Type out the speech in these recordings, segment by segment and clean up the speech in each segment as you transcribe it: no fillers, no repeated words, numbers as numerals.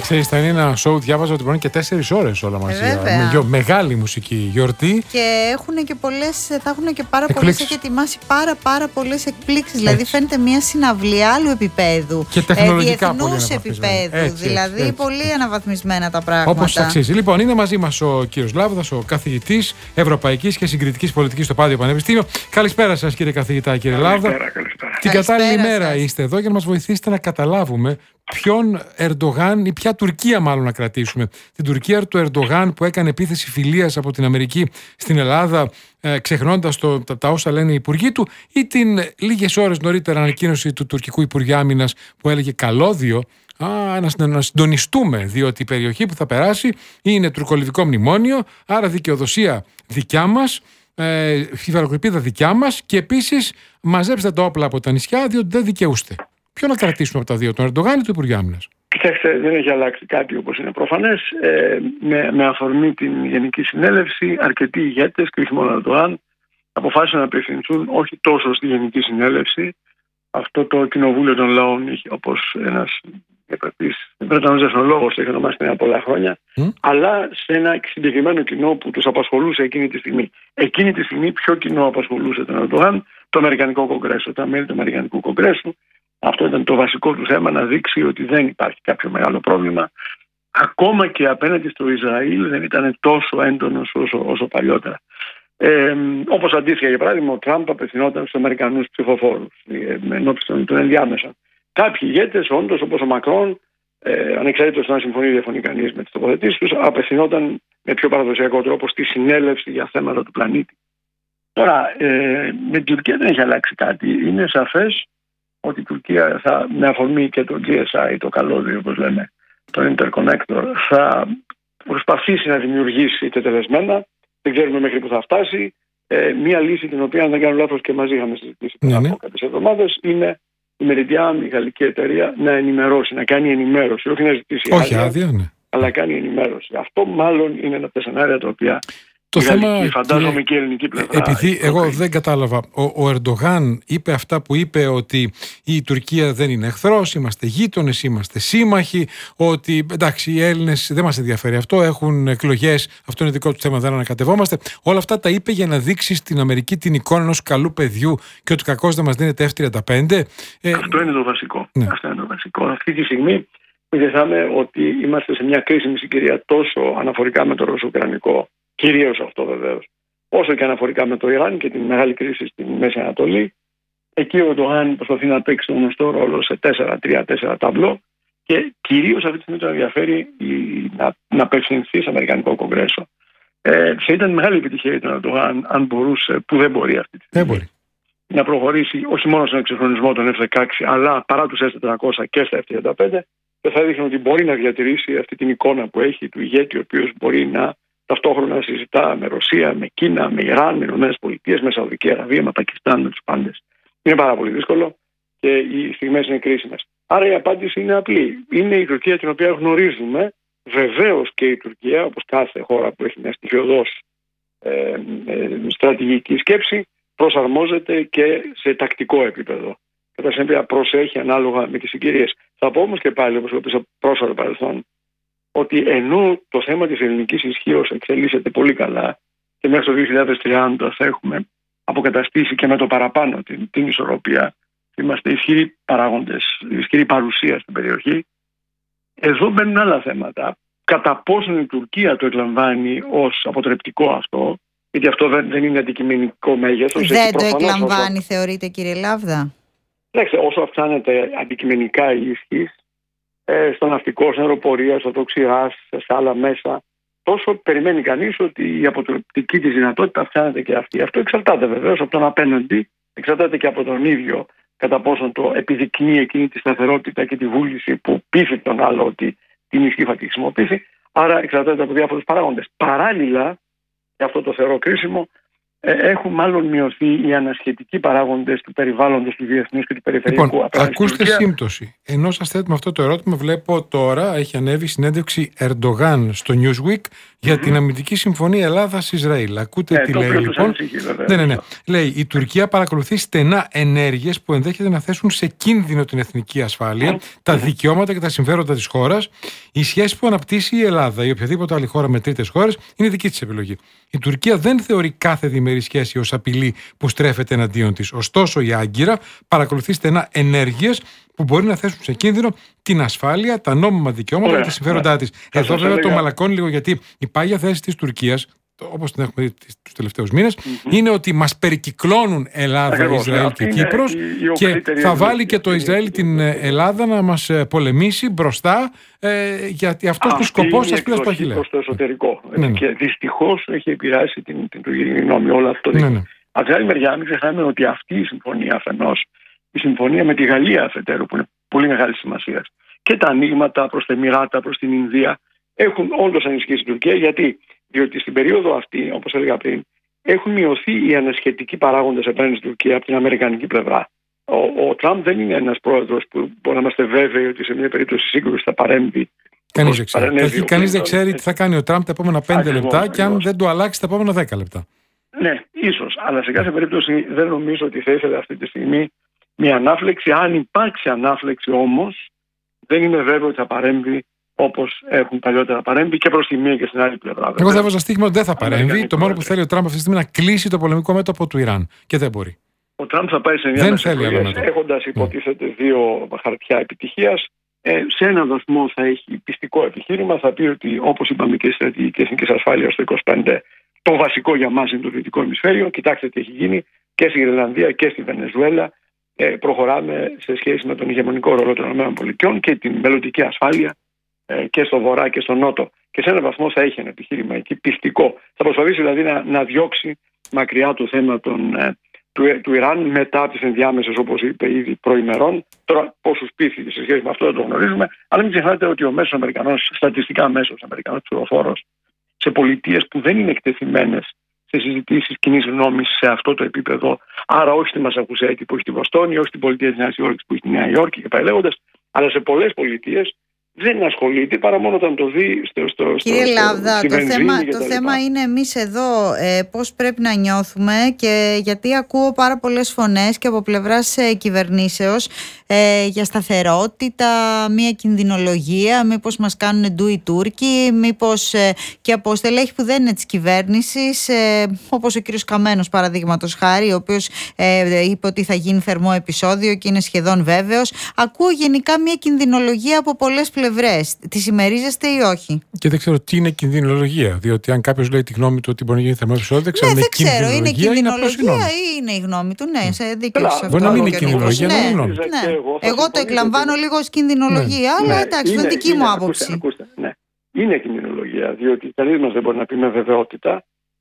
Ξέρεις, θα είναι ένα σοου, διάβαζα ότι μπορεί και 4 ώρες όλα μαζί. Με μεγάλη μουσική γιορτή. Και θα έχουν και πάρα πολλές, έχει ετοιμάσει πάρα πολλές εκπλήξεις. Δηλαδή φαίνεται μια συναυλία άλλου επίπεδου. Και τεχνολογικά διεθνούς επίπεδου. Δηλαδή πολύ αναβαθμισμένα τα πράγματα. Όπως αξίζει. Λοιπόν, είναι μαζί μας ο κύριος Λάβδας, ο καθηγητής Ευρωπαϊκής και Συγκριτικής Πολιτικής στο Πάντιο Πανεπιστήμιο. Καλησπέρα σας, κύριε καθηγητά, κύριε Λάβδα. Την κατάλληλη μέρα είστε εδώ για να μας βοηθήσετε να καταλάβουμε ποιον Ερντογάν ή ποια Τουρκία μάλλον να κρατήσουμε. Την Τουρκία του Ερντογάν που έκανε επίθεση φιλίας από την Αμερική στην Ελλάδα, ξεχνώντας τα όσα λένε οι υπουργοί του, ή την λίγες ώρες νωρίτερα ανακοίνωση του τουρκικού Υπουργείου Άμυνας που έλεγε καλώδιο να συντονιστούμε, διότι η περιοχή που θα περάσει είναι τουρκολιβικό μνημόνιο, άρα δικαιοδοσία δικιά μας, υφαλοκρηπίδα δικιά μας, και επίσης μαζέψτε τα όπλα από τα νησιά, διότι δεν δικαιούστε. Ποιο να κρατήσουμε από τα δύο, τον Ερντογάν ή το Υπουργείο Άμυνας? Κοιτάξτε, δεν έχει αλλάξει κάτι, όπως είναι προφανές. Με αφορμή την Γενική Συνέλευση, αρκετοί ηγέτες, και όχι μόνο ο Ερντογάν, αποφάσισαν να απευθυνθούν όχι τόσο στη Γενική Συνέλευση, αυτό το κοινοβούλιο των λαών, όπως ένας Βρετανός εθνολόγος το είχε ονομάσει πριν από πολλά χρόνια, αλλά σε ένα συγκεκριμένο κοινό που τους απασχολούσε εκείνη τη στιγμή. Εκείνη τη στιγμή, ποιο κοινό απασχολούσε τον Ερντογάν? Το Αμερικανικό Κογκρέσο, τα μέλη του Αμερικανικού Κογκρέσου. Αυτό ήταν το βασικό του θέμα, να δείξει ότι δεν υπάρχει κάποιο μεγάλο πρόβλημα. Ακόμα και απέναντι στο Ισραήλ δεν ήταν τόσο έντονος όσο παλιότερα. Όπως αντίστοιχα, για παράδειγμα, ο Τραμπ απευθυνόταν στους Αμερικανούς ψηφοφόρους ενώπιον των ενδιάμεσων. Κάποιοι ηγέτες, όντως, όπως ο Μακρόν, ανεξαρτήτως να συμφωνεί ή διαφωνεί κανείς με τις τοποθετήσεις τους, απευθυνόταν με πιο παραδοσιακό τρόπο στη συνέλευση για θέματα του πλανήτη. Τώρα, με την Τουρκία δεν έχει αλλάξει κάτι. Είναι σαφές ότι η Τουρκία με αφορμή και το GSI, το καλώδιο, όπως λέμε, το Interconnector, θα προσπαθήσει να δημιουργήσει τετελεσμένα. Δεν ξέρουμε μέχρι που θα φτάσει. Μία λύση, την οποία, αν δεν κάνω λάθος, και μαζί είχαμε συζητήσει πριν από κάποιες εβδομάδες, είναι η Meridian, η γαλλική εταιρεία, να ενημερώσει, να κάνει ενημέρωση. Όχι να ζητήσει άδεια, αλλά κάνει ενημέρωση. Αυτό μάλλον είναι ένα από τα σενάρια τα οποία το θέμα, φαντάζομαι, και η ελληνική πλευρά. Επειδή εγώ δεν κατάλαβα, ο Ερντογάν είπε αυτά που είπε, ότι η Τουρκία δεν είναι εχθρός, είμαστε γείτονες, είμαστε σύμμαχοι, ότι εντάξει, οι Έλληνες δεν μας ενδιαφέρει αυτό, έχουν εκλογές, αυτό είναι δικό του θέμα, δεν ανακατευόμαστε. Όλα αυτά τα είπε για να δείξει στην Αμερική την εικόνα ενός καλού παιδιού και ότι κακώς δεν μας δίνεται F-35. Αυτό είναι το βασικό. Ναι. Αυτό είναι το βασικό. Αυτή τη στιγμή μοιρασάμε ότι είμαστε σε μια κρίσιμη συγκυρία, τόσο αναφορικά με το ρωσο-ουκρανικό, κυρίως αυτό βεβαίως, όσο και αναφορικά με το Ιράν και την μεγάλη κρίση στη Μέση Ανατολή. Εκεί ο Ερντογάν προσπαθεί να παίξει τον γνωστό ρόλο σε 4-3-4 ταμπλό, και κυρίως αυτή τη στιγμή τον ενδιαφέρει να απευθυνθεί στο Αμερικανικό Κογκρέσο. Θα ήταν μεγάλη επιτυχία για τον Ερντογάν αν μπορούσε, που δεν μπορεί αυτή τη στιγμή, να προχωρήσει όχι μόνο στον εξυγχρονισμό των F-16, αλλά παρά τους S-400 και στα F-35, και θα έδειχνε ότι μπορεί να διατηρήσει αυτή την εικόνα που έχει του ηγέτη, ο οποίος μπορεί να ταυτόχρονα συζητά με Ρωσία, με Κίνα, με Ιράν, με ΗΠΑ, με Σαουδική Αραβία, με Πακιστάν, με τους πάντες. Είναι πάρα πολύ δύσκολο και οι στιγμές είναι κρίσιμες. Άρα η απάντηση είναι απλή. Είναι η Τουρκία την οποία γνωρίζουμε. Βεβαίως και η Τουρκία, όπως κάθε χώρα που έχει μια στοιχειωδώς στρατηγική σκέψη, προσαρμόζεται και σε τακτικό επίπεδο. Κατά συνέπεια προσέχει ανάλογα με τις συγκυρίες. Θα πω όμως και πάλι, όπως είπα στο πρόσφατο παρελθόν, ότι ενώ το θέμα της ελληνικής ισχύως εξελίσσεται πολύ καλά και μέχρι το 2030 θα έχουμε αποκαταστήσει και με το παραπάνω την ισορροπία, είμαστε ισχυροί παράγοντες, ισχυρή παρουσία στην περιοχή, εδώ μπαίνουν άλλα θέματα. Κατά πόσον η Τουρκία το εκλαμβάνει ως αποτρεπτικό αυτό, γιατί αυτό δεν είναι αντικειμενικό μέγεθος. Δεν το εκλαμβάνει, θεωρείτε, κύριε Λάβδα? Όσο αυξάνεται αντικειμενικά η ισχύ, στο ναυτικό, στην αεροπορία, στο τοξιγάς, σε άλλα μέσα, τόσο περιμένει κανείς ότι η αποτρεπτική της δυνατότητα αυξάνεται και αυτή. Αυτό εξαρτάται βεβαίως από τον απέναντι, εξαρτάται και από τον ίδιο κατά πόσον το επιδεικνύει εκείνη τη σταθερότητα και τη βούληση που πείθει τον άλλο ότι την ισχύ θα τη χρησιμοποιήσει. Άρα εξαρτάται από διάφορους παράγοντες. Παράλληλα, και αυτό το θεωρώ κρίσιμο, έχουν μάλλον μειωθεί οι ανασχετικοί παράγοντες του περιβάλλοντος του διεθνούς και του περιφερειακού. Λοιπόν, ακούστε σύμπτωση. Ενώ σας θέτουμε αυτό το ερώτημα, βλέπω τώρα έχει ανέβει συνέντευξη Ερντογάν στο Newsweek για την αμυντική συμφωνία Ελλάδα-Ισραήλ. Ακούτε τι λέει λοιπόν. Ναι. Λέει: η Τουρκία παρακολουθεί στενά ενέργειες που ενδέχεται να θέσουν σε κίνδυνο την εθνική ασφάλεια, τα δικαιώματα και τα συμφέροντα της χώρας. Η σχέση που αναπτύσσει η Ελλάδα ή οποιαδήποτε άλλη χώρα με τρίτες χώρες είναι δική της επιλογή. Η Τουρκία δεν θεωρεί κάθε διμερή σχέση ως απειλή που στρέφεται εναντίον της. Ωστόσο, η Άγκυρα παρακολουθεί στενά ενέργειες που μπορεί να θέσουν σε κίνδυνο την ασφάλεια, τα νόμιμα δικαιώματα και τα συμφέροντά της. Εδώ, βέβαια, το μαλακώνει λίγο, γιατί η πάγια θέση της Τουρκίας, όπως την έχουμε δει τους τελευταίους μήνες, είναι ότι μας περικυκλώνουν Ελλάδα, Ισραήλ και Κύπρος και θα βάλει και το Ισραήλ την Ελλάδα να μας πολεμήσει μπροστά, γιατί αυτός του σκοπός σας πήρε στο χείλε. Προς το εσωτερικό. Και δυστυχώς έχει επηρεάσει την τουρκική γνώμη όλο αυτό. Από την άλλη μεριά, μην ξεχνάμε ότι αυτή η συμφωνία αφενός, η συμφωνία με τη Γαλλία αφετέρου, που είναι πολύ μεγάλη σημασία, και τα ανοίγματα προς τα Εμιράτα, προς την Ινδία, έχουν όντως ανισχύσει την Τουρκία. Διότι στην περίοδο αυτή, όπως έλεγα πριν, έχουν μειωθεί οι ανασχετικοί παράγοντες απέναντι στην Τουρκία από την αμερικανική πλευρά. Ο Τραμπ δεν είναι ένας πρόεδρος που μπορεί να είμαστε βέβαιοι ότι σε μια περίπτωση σύγκρουση θα παρέμβει. Κανείς δεν ξέρει τι θα κάνει ο Τραμπ τα επόμενα 5 λεπτά και αν δεν το αλλάξει τα επόμενα 10 λεπτά. Ναι, ίσως. Αλλά σε κάθε περίπτωση δεν νομίζω ότι θα ήθελε αυτή τη στιγμή μια ανάφλεξη. Αν υπάρξει ανάφλεξη όμως, δεν είμαι βέβαιο ότι θα παρέμβει όπως έχουν παλιότερα παρέμβει και προς τη μία και στην άλλη πλευρά. Εγώ θα έβαζα στοίχημα ότι δεν θα παρέμβει. Το μόνο που θέλει ο Τραμπ αυτή τη στιγμή είναι να κλείσει το πολεμικό μέτωπο του Ιράν. Και δεν μπορεί. Ο Τραμπ θα πάει σε μια μεσογειακή έχοντας υποτίθεται 2 χαρτιά επιτυχίας. Σε έναν βαθμό θα έχει πιστικό επιχείρημα. Θα πει ότι, όπως είπαμε και η στρατηγική εθνικής ασφάλειας το 2025, το βασικό για μας είναι το δυτικό ημισφαίριο. Κοιτάξτε τι έχει γίνει και στη Γρυλανδία και στη Βενεζουέλα. Προχωράμε σε σχέση με τον ηγεμονικό ρόλο των ΗΠΑ και την μελλοντική ασφάλεια και στο βορρά και στο νότο. Και σε έναν βαθμό θα έχει ένα επιχείρημα εκεί πιστικό. Θα προσπαθήσει δηλαδή να διώξει μακριά το θέμα του Ιράν μετά από τις ενδιάμεσες, όπως είπε ήδη προημερών. Τώρα, πόσους πείθηκε σε σχέση με αυτό δεν το γνωρίζουμε. Αλλά μην ξεχνάτε ότι ο μέσος Αμερικανός, στατιστικά μέσος Αμερικανός πληροφόρος, σε πολιτείες που δεν είναι εκτεθειμένες σε συζητήσεις κοινής γνώμης σε αυτό το επίπεδο, άρα όχι στη Μασαχουσέτη που έχει τη Βοστόνη, όχι στην πολιτεία της Νέας Υόρκης που έχει τη Νέα Υόρκη και πάει λέγοντας, αλλά σε πολλές πολιτείες δεν ασχολείται παρά μόνο όταν το δει Κύριε Λάβδα, το θέμα είναι εμείς εδώ πώς πρέπει να νιώθουμε, και γιατί ακούω πάρα πολλές φωνές και από πλευράς κυβερνήσεως για σταθερότητα, μια κινδυνολογία, μήπως μας κάνουν ντου οι Τούρκοι, μήπως και από στελέχη που δεν είναι της κυβέρνησης, όπως ο κύριος Καμένος παραδείγματος χάρη, ο οποίος είπε ότι θα γίνει θερμό επεισόδιο και είναι σχεδόν βέβαιος. Ακούω γενικά μια κινδυνολογία από πολλές πλευρές. Τη συμμερίζεστε ή όχι? Και δεν ξέρω τι είναι κινδυνολογία. Διότι αν κάποιος λέει τη γνώμη του ότι μπορεί να γίνει θερμό επεισόδιο, δεν ξέρω. Ναι, δεν ξέρω. Είναι κινδυνολογία ή είναι η γνώμη του? Ναι, σε δίκιο σε αυτό. Μπορεί να μην είναι κινδυνολογία, να είναι γνώμη. Εγώ το εκλαμβάνω λίγο ως κινδυνολογία, αλλά εντάξει, είναι δική μου άποψη. Ναι, είναι κινδυνολογία, διότι κανείς μας δεν μπορεί να πει με βεβαιότητα.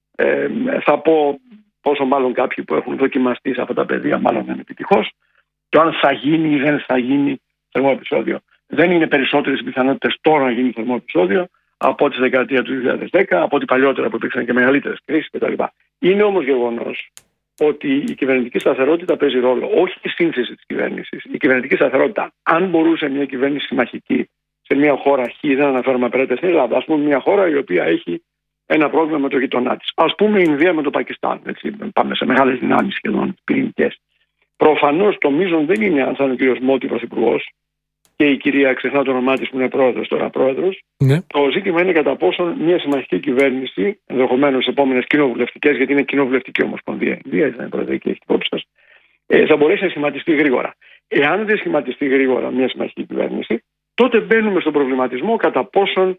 Θα πω, πόσο μάλλον κάποιοι που έχουν δοκιμαστεί σε αυτά τα πεδία, μάλλον δεν είναι επιτυχώς, το αν θα γίνει ή δεν θα γίνει θερμό επεισόδιο. Δεν είναι περισσότερες πιθανότητες τώρα να γίνει θερμό επεισόδιο από ό,τι στη δεκαετία του 2010, από ό,τι παλιότερα που υπήρξαν και μεγαλύτερες κρίσεις κτλ. Είναι όμως γεγονός ότι η κυβερνητική σταθερότητα παίζει ρόλο, όχι η σύνθεση της κυβέρνησης. Η κυβερνητική σταθερότητα, αν μπορούσε μια κυβέρνηση συμμαχική σε μια χώρα Χ, δεν αναφέρομαι απαραίτητα στην Ελλάδα, ας πούμε μια χώρα η οποία έχει ένα πρόβλημα με το γειτονά της. Ας πούμε η Ινδία με το Πακιστάν. Έτσι, πάμε σε μεγάλες δυνάμεις σχεδόν πυρηνικές. Προφανώς το μείζον δεν είναι αν θα είναι ο κ. Μότι πρωθυπουργός και η κυρία, ξεχνά το όνομά της που είναι πρόεδρος. Ναι. Το ζήτημα είναι κατά πόσον μια συμμαχική κυβέρνηση, ενδεχομένως επόμενες κοινοβουλευτικές, γιατί είναι κοινοβουλευτική ομοσπονδία η Ινδία, δεν είναι προεδρική, έχει την υπόψη σας, θα μπορέσει να σχηματιστεί γρήγορα. Εάν δεν σχηματιστεί γρήγορα μια συμμαχική κυβέρνηση, τότε μπαίνουμε στον προβληματισμό κατά πόσον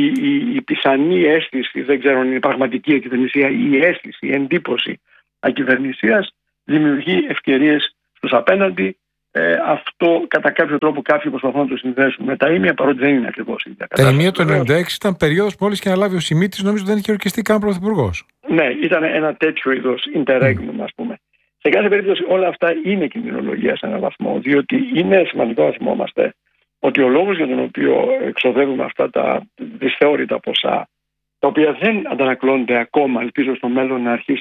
η πιθανή αίσθηση, δεν ξέρω αν είναι πραγματική ακυβερνησία, η αίσθηση, η εντύπωση ακυβερνησίας δημιουργεί ευκαιρίες στους απέναντι. Αυτό κατά κάποιο τρόπο κάποιοι προσπαθούν να το συνδέσουν με τα ήμια, παρότι δεν είναι ακριβώς η ίδια κατάσταση. Τα ήμια το 1996 ήταν περίοδος που μόλις και αναλάβει ο Σιμίτης, νομίζω δεν είχε ορκιστεί καν πρωθυπουργός. Ναι, ήταν ένα τέτοιο είδος interregnum, ας πούμε. Σε κάθε περίπτωση όλα αυτά είναι κινδυνολογία σε έναν βαθμό, διότι είναι σημαντικό να θυμόμαστε ότι ο λόγος για τον οποίο εξοδεύουμε αυτά τα δυσθεώρητα ποσά, τα οποία δεν αντανακλώνται ακόμα, ελπίζω στο μέλλον να αρχίσουν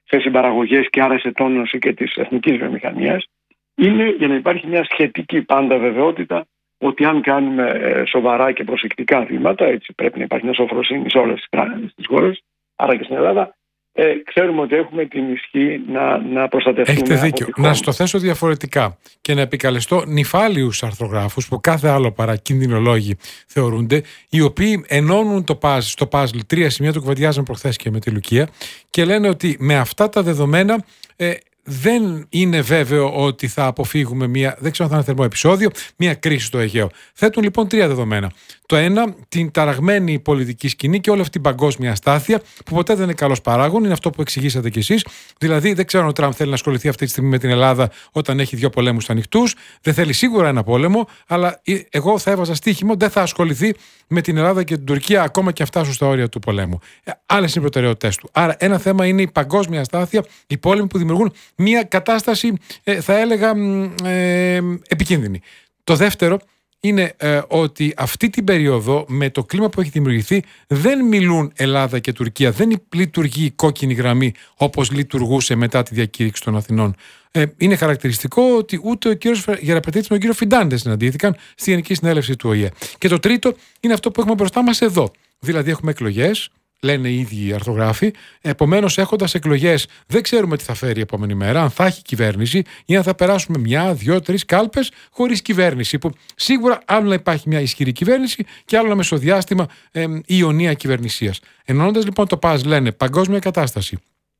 σε συμπαραγωγές και άρα σε τόνωση και της εθνικής βιομηχανίας, είναι για να υπάρχει μια σχετική πάντα βεβαιότητα ότι αν κάνουμε σοβαρά και προσεκτικά βήματα, έτσι πρέπει να υπάρχει μια σοφροσύνη σε όλες τις χώρες, άρα και στην Ελλάδα, ξέρουμε ότι έχουμε την ισχύ να προστατευτούμε. Έχετε δίκιο. Να στο θέσω διαφορετικά και να επικαλεστώ νυφάλιους αρθρογράφους που κάθε άλλο παρά κινδυνολόγοι θεωρούνται, οι οποίοι ενώνουν στο παζλ 3 σημεία, το κουβεντιάζαμε προχθές και με τη Λουκία, και λένε ότι με αυτά τα δεδομένα δεν είναι βέβαιο ότι θα αποφύγουμε δεν ξέρω αν θα είναι θερμό επεισόδιο, μια κρίση στο Αιγαίο. Θέτουν λοιπόν 3 δεδομένα. Το ένα, την ταραγμένη πολιτική σκηνή και όλη αυτή την παγκόσμια αστάθεια, που ποτέ δεν είναι καλός παράγων, είναι αυτό που εξηγήσατε κι εσείς. Δηλαδή, δεν ξέρω αν ο Τραμπ θέλει να ασχοληθεί αυτή τη στιγμή με την Ελλάδα όταν έχει 2 πολέμους ανοιχτούς. Δεν θέλει σίγουρα ένα πόλεμο, αλλά εγώ θα έβαζα στοίχημα, δεν θα ασχοληθεί με την Ελλάδα και την Τουρκία ακόμα και φτάσουν στα όρια του πολέμου. Άλλες είναι οι προτεραιότητες του. Άρα, ένα θέμα είναι η παγκόσμια αστάθεια, οι πόλεμοι που δημιουργούν μια κατάσταση, θα έλεγα, επικίνδυνη. Το δεύτερο είναι ότι αυτή την περίοδο, με το κλίμα που έχει δημιουργηθεί, δεν μιλούν Ελλάδα και Τουρκία, δεν λειτουργεί η κόκκινη γραμμή όπως λειτουργούσε μετά τη διακήρυξη των Αθηνών. Είναι χαρακτηριστικό ότι ούτε ο κύριος Γεραπετρίτης με τον κύριο Φιντάντε συναντήθηκαν στη Γενική Συνέλευση του ΟΗΕ. Και το τρίτο είναι αυτό που έχουμε μπροστά μας εδώ. Δηλαδή, έχουμε εκλογές. Λένε οι ίδιοι οι αρθρογράφοι. Επομένως, έχοντας εκλογές, δεν ξέρουμε τι θα φέρει η επόμενη μέρα, αν θα έχει κυβέρνηση ή αν θα περάσουμε 1, 2, 3 κάλπες χωρίς κυβέρνηση. Που σίγουρα άλλο να υπάρχει μια ισχυρή κυβέρνηση και άλλο ένα μεσοδιάστημα ιωνία κυβερνησίας. Ενώνοντας λοιπόν το ΠΑΖ, λένε παγκόσμια κατάσταση.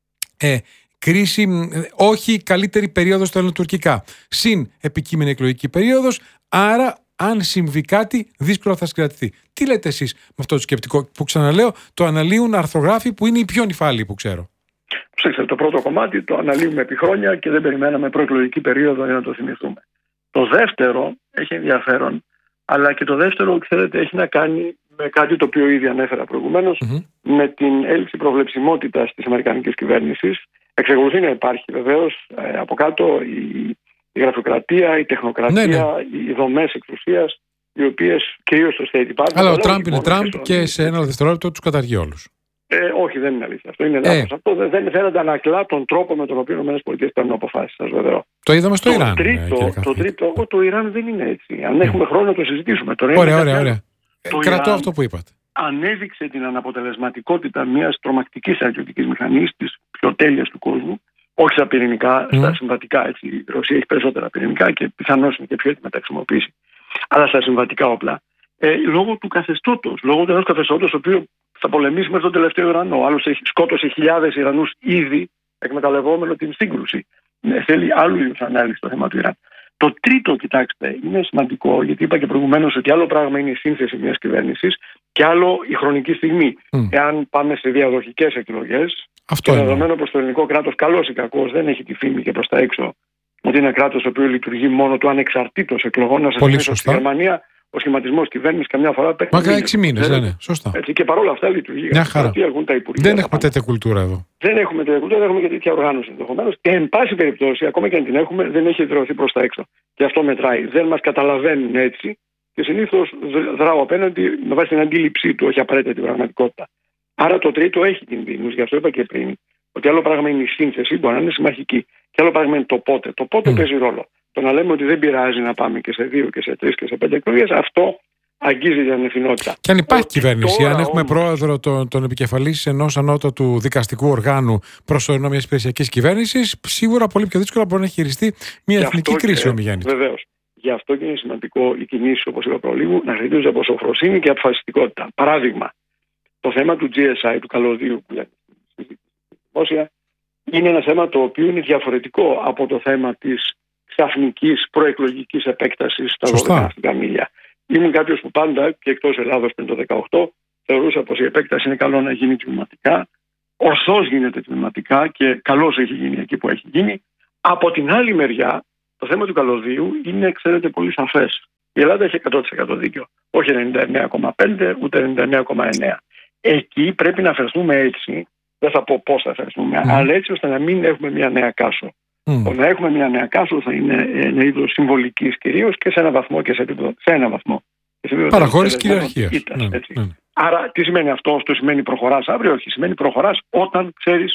Κρίση, όχι καλύτερη περίοδος στα ελληνοτουρκικά. Συν επικείμενη εκλογική περίοδος, άρα. Αν συμβεί κάτι, δύσκολα θα συγκρατηθεί. Τι λέτε εσείς με αυτό το σκεπτικό που, ξαναλέω, το αναλύουν αρθρογράφοι που είναι οι πιο νυφάλιοι που ξέρω? Ψήξτε, το πρώτο κομμάτι το αναλύουμε επί χρόνια και δεν περιμέναμε προεκλογική περίοδο για να το θυμηθούμε. Το δεύτερο έχει ενδιαφέρον, αλλά και το δεύτερο, ξέρετε, έχει να κάνει με κάτι το οποίο ήδη ανέφερα προηγουμένως, με την έλλειψη προβλεψιμότητας της αμερικανικής κυβέρνησης. Εξακολουθεί να υπάρχει βεβαίως από κάτω η γραφειοκρατία, η τεχνοκρατία, οι δομές εξουσίας, οι οποίες κυρίως στο State Department. Αλλά ο Τραμπ είναι Τραμπ και σε ένα δευτερόλεπτο τους καταργεί όλους. Όχι, δεν είναι αλήθεια. Αυτό είναι λάθος. Αυτό δεν φαίνεται ανακλά τον τρόπο με τον οποίο οι ΗΠΑ παίρνουν αποφάσεις, σας βεβαιώ. Το είδαμε στο Ιράν. Το τρίτο, το Ιράν δεν είναι έτσι. Αν έχουμε χρόνο να το συζητήσουμε. Ωραία. Κρατώ αυτό που είπατε. Ανέδειξε την αναποτελεσματικότητα μιας τρομακτικής στρατιωτικής μηχανής, της πιο τέλειας του κόσμου. Όχι στα πυρηνικά, στα συμβατικά. Έτσι. Η Ρωσία έχει περισσότερα πυρηνικά και πιθανώς είναι και πιο έτοιμη να τα χρησιμοποιήσει. Αλλά στα συμβατικά όπλα. Λόγω του καθεστώτος. Λόγω του ενός καθεστώτος, το οποίο θα πολεμήσει μέχρι τον τελευταίο Ιρανό. Άλλος σκότωσε χιλιάδες Ιρανούς ήδη, εκμεταλλευόμενο την σύγκρουση. Θέλει άλλου είδους ανάλυση το θέμα του Ιράν. Το τρίτο, κοιτάξτε, είναι σημαντικό, γιατί είπα και προηγουμένως ότι άλλο πράγμα είναι η σύνθεση μιας κυβέρνησης και άλλο η χρονική στιγμή. Εάν πάμε σε διαδοχικές εκλογές. Και δεδομένου πως το ελληνικό κράτος, καλός ή κακός, δεν έχει τη φήμη και προς τα έξω ότι είναι ένα κράτος το οποίο λειτουργεί μόνο του ανεξαρτήτως εκλογών. Να σας θυμίσω, στη Γερμανία ο σχηματισμός κυβέρνησης καμιά φορά παίρνει. Μα 6 μήνες, ναι, σωστά. Έτσι, και παρόλα αυτά λειτουργεί. Μια χαρά. Δεν έχουμε τέτοια κουλτούρα εδώ. Δεν έχουμε τέτοια κουλτούρα, δεν έχουμε και τέτοια οργάνωση ενδεχομένως. Και εν πάση περιπτώσει, ακόμα και αν την έχουμε, δεν έχει εδραιωθεί προς τα έξω. Και αυτό μετράει. Δεν μας καταλαβαίνουν έτσι και συνήθως δράω απέναντι με βάση την αντίληψή του, όχι απαραίτητα την πραγματικότητα. Άρα το τρίτο έχει κινδύνους, γι' αυτό είπα και πριν, ότι άλλο πράγμα είναι η σύνθεση, μπορεί να είναι συμμαχική, και άλλο πράγμα είναι το πότε. Το πότε παίζει ρόλο. Το να λέμε ότι δεν πειράζει να πάμε και σε 2 και σε 3 και σε 5 εκλογές, αυτό αγγίζει την ανευθυνότητα. Και αν υπάρχει κυβέρνηση, αν έχουμε πρόεδρο τον επικεφαλής ενός ανώτατου δικαστικού οργάνου προσωρινό μιας υπηρεσιακής κυβέρνησης, σίγουρα πολύ πιο δύσκολα μπορεί να χειριστεί μια εθνική κρίση ο Μιγιάννης. Βεβαίως. Γι' αυτό και είναι σημαντικό οι κινήσεις, όπως είπα προλίγου, να χαρακτηρίζονται από σοφροσύνη και αποφασιστικότητα. Παράδειγμα, το θέμα του GSI, του καλωδίου που λέμε δημόσια, είναι ένα θέμα το οποίο είναι διαφορετικό από το θέμα της ξαφνικής προεκλογικής επέκτασης στα 12 αστικά μίλια. Ήμουν κάποιος που πάντα και εκτός Ελλάδος πριν το 2018 θεωρούσα πως η επέκταση είναι καλό να γίνει τμηματικά. Ορθώς γίνεται τμηματικά και καλώς έχει γίνει εκεί που έχει γίνει. Από την άλλη μεριά, το θέμα του καλωδίου είναι, ξέρετε, πολύ σαφές. Η Ελλάδα έχει 100% δίκιο. Όχι 99,5 ούτε 99,9. Εκεί πρέπει να φερθούμε έτσι, δεν θα πω πώς θα φερθούμε, αλλά έτσι ώστε να μην έχουμε μια νέα Κάσο. Το να έχουμε μια νέα Κάσο θα είναι ένα είδος συμβολικής κυρίως και σε ένα βαθμό και σε ένα βαθμό. Παραχώρηση κυριαρχίας. Άρα τι σημαίνει αυτό? Αυτό σημαίνει προχωράς αύριο? Όχι, σημαίνει προχωράς όταν ξέρεις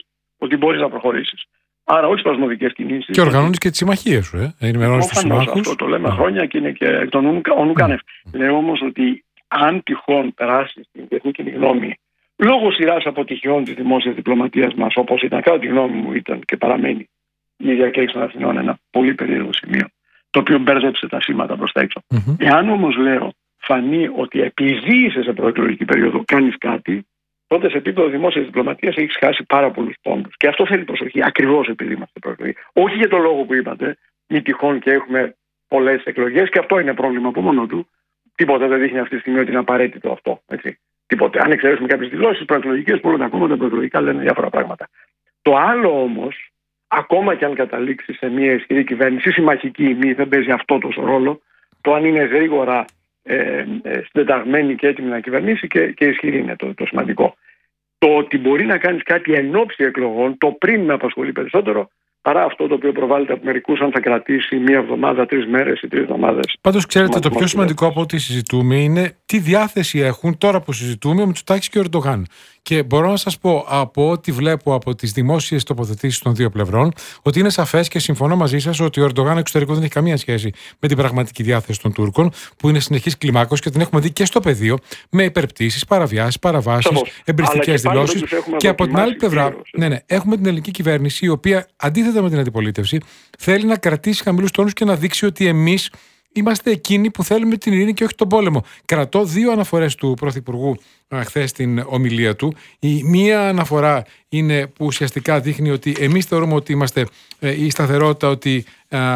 ότι μπορείς να προχωρήσεις. Άρα όχι σπασμωδικές κινήσεις. Και οργανώνεις και τις συμμαχίες σου, ενημερώνεις τους συμμάχους. Αυτό το λέμε χρόνια και είναι και εκ των ονουκάνευ. Λέω όμως ότι αν τυχόν περάσει στην διεθνή κοινή γνώμη λόγω σειράς αποτυχιών της δημόσιας διπλωματίας μας, όπως ήταν κατά τη γνώμη μου ήταν και παραμένει η διακήρυξη των Αθηνών ένα πολύ περίεργο σημείο, το οποίο μπέρδεψε τα σήματα προς τα έξω. Εάν όμως λέω φανεί ότι επειδή είσαι σε προεκλογική περίοδο κάνεις κάτι, τότε σε επίπεδο δημόσιας διπλωματίας έχεις χάσει πάρα πολλούς πόντους. Και αυτό θέλει προσοχή, ακριβώς επειδή είμαστε προεκλογικοί. Όχι για το λόγο που είπατε, μη τυχόν και έχουμε πολλές εκλογές, και αυτό είναι πρόβλημα από μόνο του. Τίποτα δεν δείχνει αυτή τη στιγμή ότι είναι απαραίτητο αυτό. Έτσι. Τίποτε. Αν εξαιρέσουμε κάποιες δηλώσεις προεκλογικές, που όλα τα κόμματα προεκλογικά λένε διάφορα πράγματα. Το άλλο όμως, ακόμα και αν καταλήξει σε μια ισχυρή κυβέρνηση, συμμαχική ή μη, δεν παίζει αυτό τόσο ρόλο, το αν είναι γρήγορα συντεταγμένη και έτοιμη να κυβερνήσει και ισχυρή είναι το σημαντικό. Το ότι μπορεί να κάνεις κάτι εν ώψη εκλογών, το πριν με απασχολεί περισσότερο, παρά αυτό το οποίο προβάλλεται από μερικούς, αν θα κρατήσει μία εβδομάδα, 3 μέρες ή 3 εβδομάδες. Πάντως, ξέρετε, το πιο σημαντικό από ό,τι συζητούμε είναι τι διάθεση έχουν τώρα που συζητούμε ο Μητσοτάκης και ο Ερντογάν. Και μπορώ να σας πω από ό,τι βλέπω από τις δημόσιες τοποθετήσεις των δύο πλευρών, ότι είναι σαφές και συμφωνώ μαζί σας ότι ο Ερντογάν εξωτερικό δεν έχει καμία σχέση με την πραγματική διάθεση των Τούρκων, που είναι συνεχής κλιμάκωση και την έχουμε δει και στο πεδίο με υπερπτήσεις, παραβιάσεις, παραβάσεις, εμπριστικές δηλώσεις. Και από την άλλη πλευρά, έχουμε την ελληνική κυβέρνηση, η οποία αντίθετα με την αντιπολίτευση θέλει να κρατήσει χαμηλούς τόνους και να δείξει ότι εμείς είμαστε εκείνοι που θέλουμε την ειρήνη και όχι τον πόλεμο. Κρατώ 2 αναφορές του Πρωθυπουργού χθες στην ομιλία του. Η μία αναφορά είναι που ουσιαστικά δείχνει ότι εμείς θεωρούμε ότι είμαστε η σταθερότητα, ότι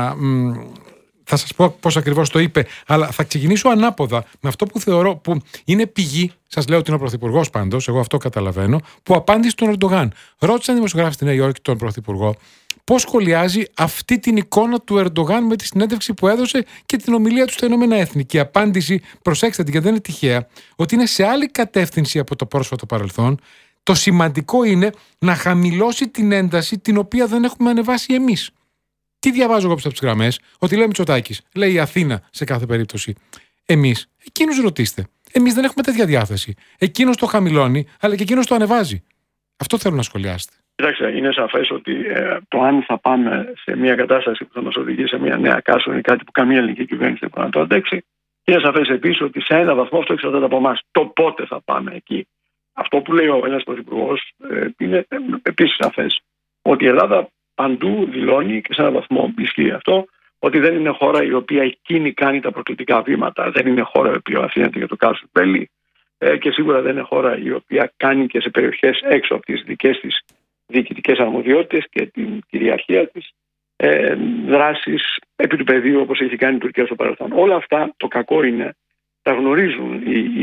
θα σας πω πώς ακριβώς το είπε, αλλά θα ξεκινήσω ανάποδα με αυτό που θεωρώ που είναι πηγή. Σας λέω ότι είναι ο Πρωθυπουργός πάντως, εγώ αυτό καταλαβαίνω, που απάντησε στον Ερντογάν. Ρώτησαν οι δημοσιογράφοι στη Νέα Υόρκη τον Πρωθυπουργό πώς σχολιάζει αυτή την εικόνα του Ερντογάν με τη συνέντευξη που έδωσε και την ομιλία του στα Ηνωμένα Έθνη. Και η απάντηση, προσέξτε την, γιατί δεν είναι τυχαία, ότι είναι σε άλλη κατεύθυνση από το πρόσφατο παρελθόν. Το σημαντικό είναι να χαμηλώσει την ένταση την οποία δεν έχουμε ανεβάσει εμείς. Τι διαβάζω εγώ από τις γραμμές? Ότι λέει Μητσοτάκης, λέει η Αθήνα σε κάθε περίπτωση. Εμείς, εκείνους ρωτήστε. Εμείς δεν έχουμε τέτοια διάθεση. Εκείνος το χαμηλώνει, αλλά και εκείνος το ανεβάζει. Αυτό θέλω να σχολιάσετε. Κοιτάξτε, είναι σαφές ότι το αν θα πάμε σε μια κατάσταση που θα μας οδηγήσει σε μια νέα κάσο είναι κάτι που καμία ελληνική κυβέρνηση δεν μπορεί να το αντέξει. Είναι σαφές επίσης ότι σε ένα βαθμό αυτό εξαρτάται από εμάς. Το πότε θα πάμε εκεί. Αυτό που λέει ο Έλληνας Πρωθυπουργός είναι επίσης σαφές. Ότι η Ελλάδα παντού δηλώνει, και σε έναν βαθμό ισχύει αυτό, ότι δεν είναι χώρα η οποία εκείνη κάνει τα προκλητικά βήματα. Δεν είναι χώρα η οποία αφήνεται για το κάσο του Μπέλη. Και σίγουρα δεν είναι χώρα η οποία κάνει και σε περιοχές έξω από τις δικές της διοικητικές αρμοδιότητες και την κυριαρχία της δράσεις επί του πεδίου, όπως έχει κάνει η Τουρκία στο παρελθόν. Όλα αυτά, το κακό είναι, τα γνωρίζουν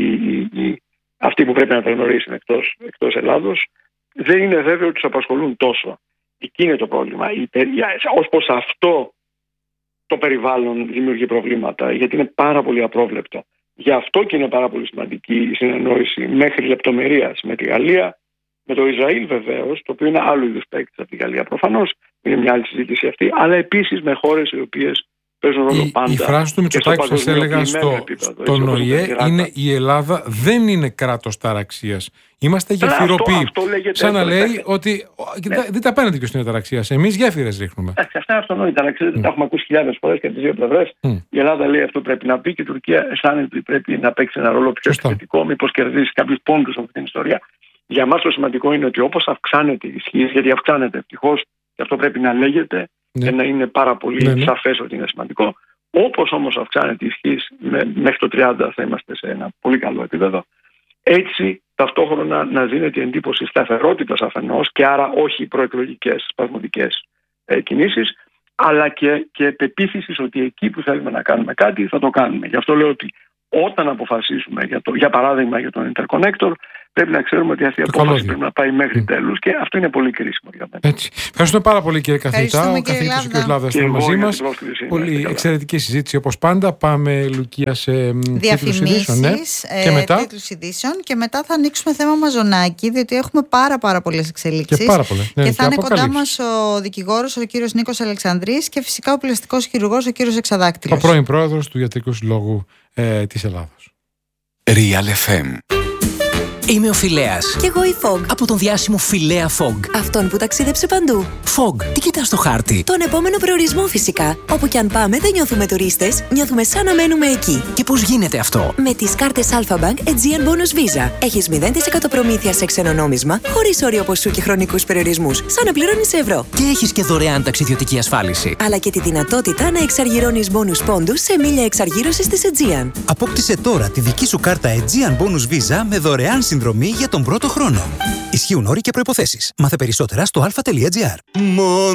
αυτοί που πρέπει να τα γνωρίσουν εκτός Ελλάδος. Δεν είναι βέβαιο ότι τους απασχολούν τόσο. Εκεί είναι το πρόβλημα. Ως πως αυτό το περιβάλλον δημιουργεί προβλήματα, γιατί είναι πάρα πολύ απρόβλεπτο. Γι' αυτό και είναι πάρα πολύ σημαντική η συνεννόηση μέχρι λεπτομερίας με τη Γαλλία, με το Ισραήλ βεβαίως, το οποίο είναι άλλο είδους παίκτης από τη Γαλλία προφανώς, είναι μια άλλη συζήτηση αυτή, αλλά επίσης με χώρες οι οποίες παίζουν ρόλο πάντα. Η φράση του Μητσοτάκη, σας έλεγα στον ΟΗΕ, είναι η Ελλάδα δεν είναι κράτος ταραξίας. Είμαστε γεφυροποιοί. Σαν να λέει ότι δείτε απέναντι ποιος είναι ταραξίας. Εμείς γέφυρες ρίχνουμε. Αυτά είναι αυτονόητα. Να ξέρετε, τα έχουμε ακούσει χιλιάδες φορές και από τις δύο πλευρές. Η Ελλάδα λέει αυτό πρέπει να πει και η Τουρκία αισθάνεται ότι πρέπει να παίξει ένα ρόλο πιο επιθετικό, μήπως κερδίσει κάποιους πόντους από αυτή την ιστορία. Για μας το σημαντικό είναι ότι όπως αυξάνεται η ισχύς, γιατί αυξάνεται ευτυχώς, και αυτό πρέπει να λέγεται και να είναι πάρα πολύ σαφές ότι είναι σημαντικό. Όπως όμως αυξάνεται η ισχύς, μέχρι το 30 θα είμαστε σε ένα πολύ καλό επίπεδο. Έτσι, ταυτόχρονα να δίνεται η εντύπωση σταθερότητας αφενός και άρα όχι προεκλογικές, σπασμωδικές κινήσεις, αλλά και πεποίθησης ότι εκεί που θέλουμε να κάνουμε κάτι θα το κάνουμε. Γι' αυτό λέω ότι όταν αποφασίσουμε, για παράδειγμα, για τον Interconnector, πρέπει να ξέρουμε ότι αυτή η απόφαση πρέπει να πάει μέχρι τέλους και αυτό είναι πολύ κρίσιμο για μένα. Έτσι. Ευχαριστούμε πάρα πολύ, κύριε καθηγητά. Ο καθηγητής ο κ. Λάβδας είναι μαζί μας. Πολύ εξαιρετική συζήτηση όπως πάντα. Πάμε, Λουκία, σε διαφημίσεις, τίτλους ειδήσεων και μετά θα ανοίξουμε θέμα μαζονάκι, διότι έχουμε πάρα πολλές εξελίξεις. Και θα είναι κοντά μας ο δικηγόρος, ο κ. Νίκος Αλεξανδρής, και φυσικά ο πλαστικός χειρουργός, ο κ. Εξαδάκτυλος. Ο πρώην πρόεδρος του Ιατρικού Συλλόγου της Ελλάδος. Real FM. Είμαι ο Φιλέας. Κι εγώ η Fog. Από τον διάσημο Φιλέα Fog. Αυτόν που ταξίδεψε παντού. Fog, τι κοιτάς στο χάρτη? Τον επόμενο προορισμό φυσικά. Όπου κι αν πάμε δεν νιώθουμε τουρίστες, νιώθουμε σαν να μένουμε εκεί. Και πώς γίνεται αυτό? Με τις κάρτες Alpha Bank Aegean Bonus Visa. Έχεις 0% προμήθεια σε ξένο νόμισμα, χωρίς όριο ποσού και χρονικούς περιορισμούς, σαν να πληρώνεις ευρώ. Και έχεις και δωρεάν ταξιδιωτική ασφάλιση. Αλλά και τη δυνατότητα να εξαργυρώνεις bonus πόντους σε μίλια εξαργύρωσης της Aegean. Απόκτησε τώρα τη δική σου κάρτα Aegean Bonus Visa με δωρεάν συνδρομή για τον πρώτο χρόνο. Ισχύουν όροι και προϋποθέσεις. Μάθε περισσότερα στο alpha.gr.